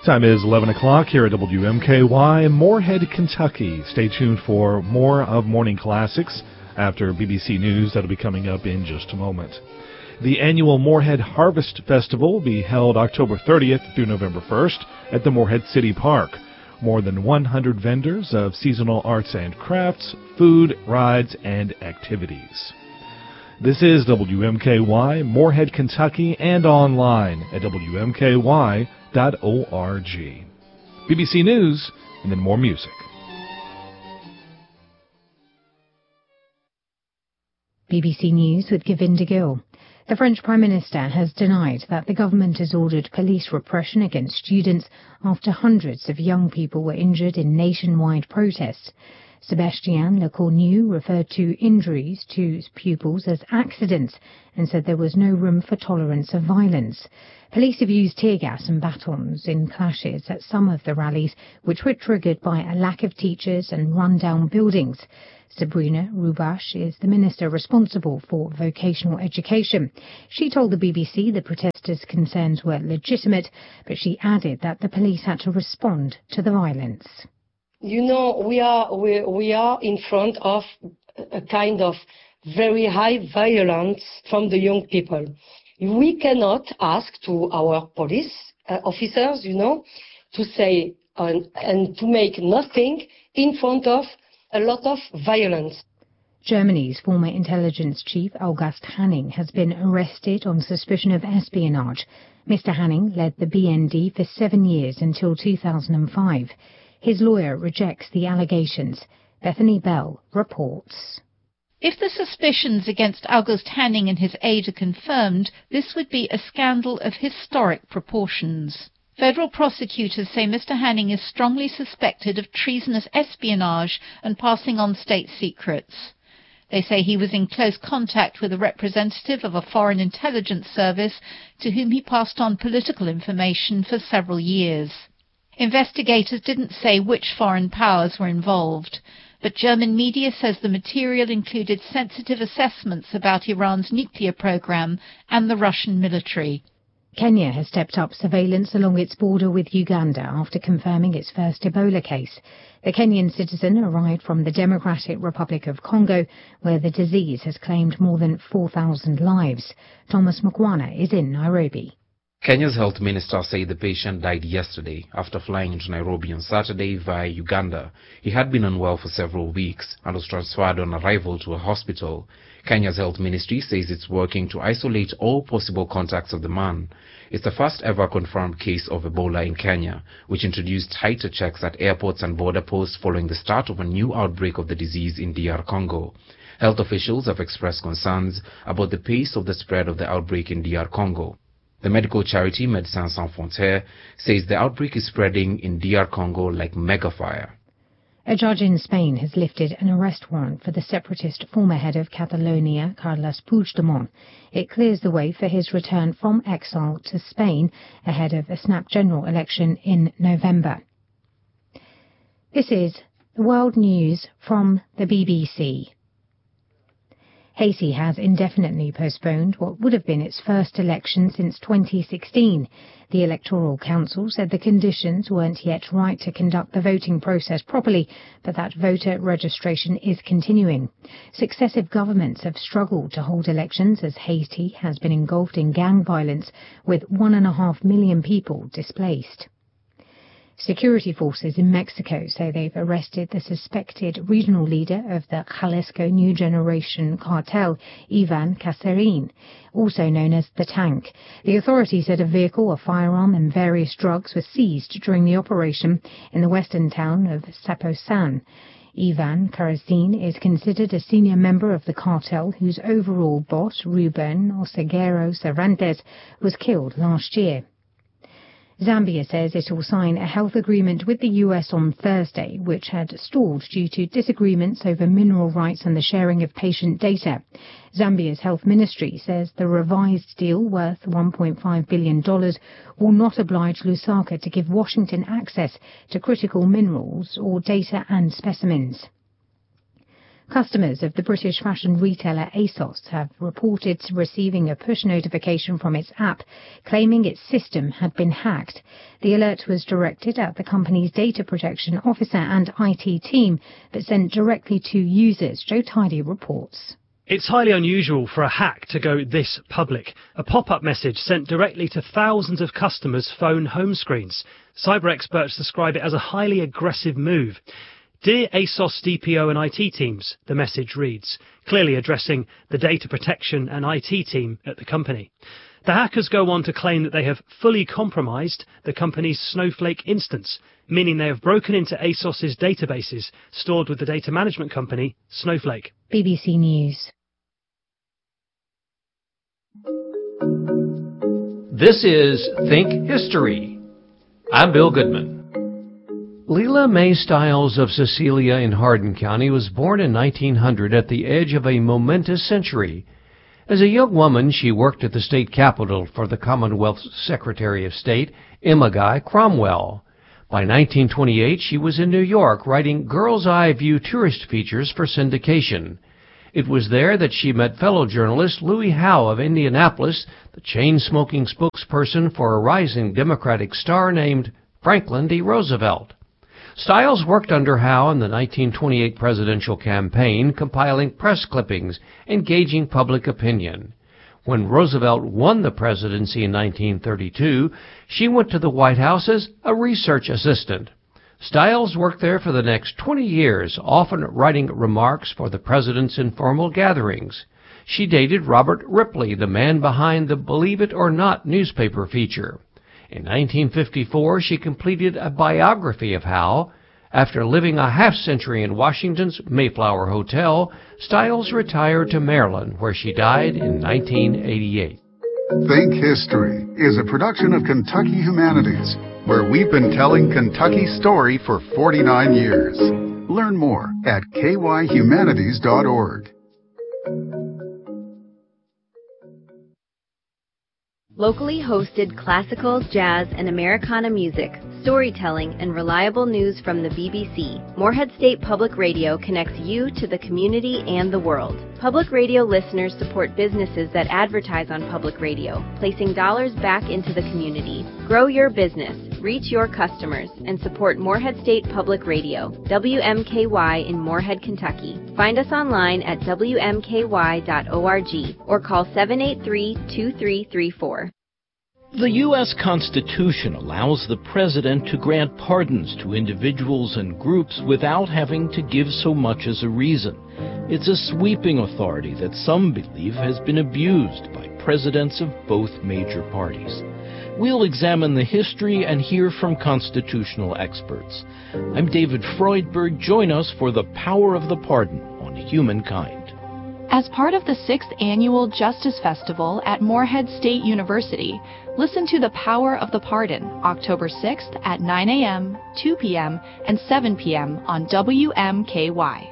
Time is 11 o'clock here at WMKY in Moorhead, Kentucky. Stay tuned for more of Morning Classics after BBC News. That'll be coming up in just a moment. The annual Moorhead Harvest Festival will be held October 30th through November 1st at the Moorhead City Park. More than 100 vendors of seasonal arts and crafts, food, rides, and activities. This is WMKY, Moorhead, Kentucky, and online at WMKY.org. BBC News, and then more music. BBC News with Govinda Gill. The French Prime Minister has denied that the government has ordered police repression against students after hundreds of young people were injured in nationwide protests. Sébastien Lecornu referred to injuries to pupils as accidents and said there was no room for tolerance of violence. Police have used tear gas and batons in clashes at some of the rallies, which were triggered by a lack of teachers and run-down buildings. Sabrina Roubache is the minister responsible for vocational education. She told the BBC the protesters' concerns were legitimate, but she added that the police had to respond to the violence. You know, we are in front of a kind of very high violence from the young people. We cannot ask to our police officers, to say and to make nothing in front of a lot of violence. Germany's former intelligence chief, August Hanning, has been arrested on suspicion of espionage. Mr. Hanning led the BND for 7 years until 2005. His lawyer rejects the allegations. Bethany Bell reports. If the suspicions against August Hanning and his aide are confirmed, this would be a scandal of historic proportions. Federal prosecutors say Mr. Hanning is strongly suspected of treasonous espionage and passing on state secrets. They say he was in close contact with a representative of a foreign intelligence service to whom he passed on political information for several years. Investigators didn't say which foreign powers were involved, but German media says the material included sensitive assessments about Iran's nuclear program and the Russian military. Kenya has stepped up surveillance along its border with Uganda after confirming its first Ebola case. The Kenyan citizen arrived from the Democratic Republic of Congo, where the disease has claimed more than 4,000 lives. Thomas Mkwana is in Nairobi. Kenya's health minister said the patient died yesterday after flying into Nairobi on Saturday via Uganda. He had been unwell for several weeks and was transferred on arrival to a hospital. Kenya's health ministry says it's working to isolate all possible contacts of the man. It's the first ever confirmed case of Ebola in Kenya, which introduced tighter checks at airports and border posts following the start of a new outbreak of the disease in DR Congo. Health officials have expressed concerns about the pace of the spread of the outbreak in DR Congo. The medical charity Médecins Sans Frontières says the outbreak is spreading in DR Congo like megafire. A judge in Spain has lifted an arrest warrant for the separatist former head of Catalonia, Carles Puigdemont. It clears the way for his return from exile to Spain ahead of a snap general election in November. This is the World News from the BBC. Haiti has indefinitely postponed what would have been its first election since 2016. The Electoral Council said the conditions weren't yet right to conduct the voting process properly, but that voter registration is continuing. Successive governments have struggled to hold elections as Haiti has been engulfed in gang violence, with 1.5 million people displaced. Security forces in Mexico say they've arrested the suspected regional leader of the Jalisco New Generation cartel, Ivan Cacerin, also known as the Tank. The authorities said a vehicle, a firearm and various drugs were seized during the operation in the western town of Saposan. Ivan Cacerin is considered a senior member of the cartel, whose overall boss, Ruben Oseguero Cervantes, was killed last year. Zambia says it will sign a health agreement with the US on Thursday, which had stalled due to disagreements over mineral rights and the sharing of patient data. Zambia's health ministry says the revised deal, worth $1.5 billion, will not oblige Lusaka to give Washington access to critical minerals or data and specimens. Customers of the British fashion retailer ASOS have reported receiving a push notification from its app claiming its system had been hacked. The alert was directed at the company's data protection officer and IT team, but sent directly to users. Joe Tidy reports. It's highly unusual for a hack to go this public. A pop-up message sent directly to thousands of customers' phone home screens. Cyber experts describe it as a highly aggressive move. Dear ASOS DPO and IT teams, the message reads, clearly addressing the data protection and IT team at the company. The hackers go on to claim that they have fully compromised the company's Snowflake instance, meaning they have broken into ASOS's databases stored with the data management company Snowflake. BBC News. This is Think History. I'm Bill Goodman. Leela Mae Stiles of Cecilia in Hardin County was born in 1900 at the edge of a momentous century. As a young woman, she worked at the state capitol for the Commonwealth's Secretary of State, Emma Guy Cromwell. By 1928, she was in New York writing Girl's Eye View tourist features for syndication. It was there that she met fellow journalist Louis Howe of Indianapolis, the chain-smoking spokesperson for a rising Democratic star named Franklin D. Roosevelt. Stiles worked under Howe in the 1928 presidential campaign, compiling press clippings and gauging public opinion. When Roosevelt won the presidency in 1932, she went to the White House as a research assistant. Stiles worked there for the next 20 years, often writing remarks for the president's informal gatherings. She dated Robert Ripley, the man behind the Believe It or Not newspaper feature. In 1954, she completed a biography of Howe. After living a half-century in Washington's Mayflower Hotel, Stiles retired to Maryland, where she died in 1988. Think History is a production of Kentucky Humanities, where we've been telling Kentucky's story for 49 years. Learn more at kyhumanities.org. Locally hosted classical, jazz, and Americana music, storytelling, and reliable news from the BBC, Morehead State Public Radio connects you to the community and the world. Public radio listeners support businesses that advertise on public radio, placing dollars back into the community. Grow your business, reach your customers, and support Morehead State Public Radio, WMKY in Morehead, Kentucky. Find us online at wmky.org or call 783-2334. The U.S. Constitution allows the President to grant pardons to individuals and groups without having to give so much as a reason. It's a sweeping authority that some believe has been abused by presidents of both major parties. We'll examine the history and hear from constitutional experts. I'm David Freudberg. Join us for The Power of the Pardon on Humankind. As part of the 6th Annual Justice Festival at Morehead State University, listen to The Power of the Pardon, October 6th at 9 a.m., 2 p.m., and 7 p.m. on WMKY.